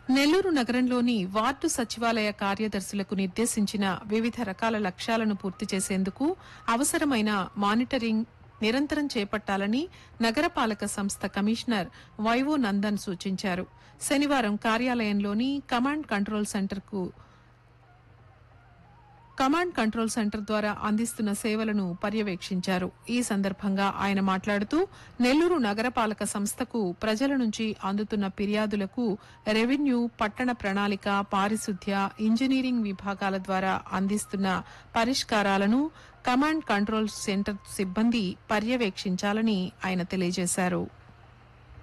నెల్లూరు నగరంలోని వార్డు సచివాలయ కార్యదర్శులకు నిర్దేశించిన వివిధ రకాల లక్ష్యాలను పూర్తి చేసేందుకు అవసరమైన మానిటరింగ్ నిరంతరం చేపట్టాలని నగరపాలక సంస్థ కమిషనర్ వైవో నందన్ సూచించారు. శనివారం కార్యాలయంలోని కమాండ్ కంట్రోల్ సెంటర్ ద్వారా అందిస్తున్న సేవలను పర్యవేక్షించారు. ఈ సందర్భంగా ఆయన మాట్లాడుతూ నెల్లూరు నగరపాలక సంస్థకు ప్రజల నుంచి అందుతున్న ఫిర్యాదులకు రెవెన్యూ, పట్టణ ప్రణాళిక, పారిశుద్ధ్య, ఇంజనీరింగ్ విభాగాల ద్వారా అందిస్తున్న పరిష్కారాలను కమాండ్ కంట్రోల్ సెంటర్ సిబ్బంది పర్యవేక్షించాలని ఆయన తెలియజేశారు.